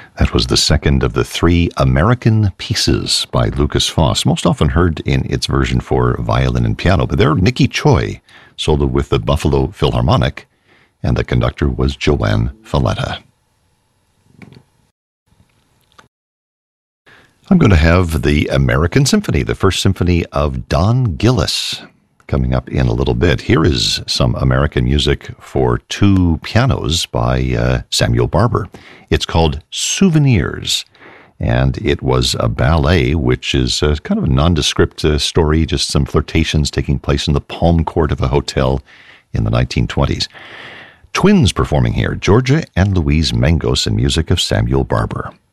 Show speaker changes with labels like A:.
A: That was the second of the three American Pieces by Lukas Foss, most often heard in its version for violin and piano. But there, Nikki Choi soloed with the Buffalo Philharmonic, and the conductor was Joanne Falletta. I'm going to have the American Symphony, the first symphony of Don Gillis, coming up in a little bit. Here is some American music for two pianos by Samuel Barber. It's called Souvenirs, and it was a ballet, which is kind of a nondescript story, just some flirtations taking place in the palm court of a hotel in the 1920s. Twins performing here, Georgia and Louise Mangos, and music of Samuel Barber.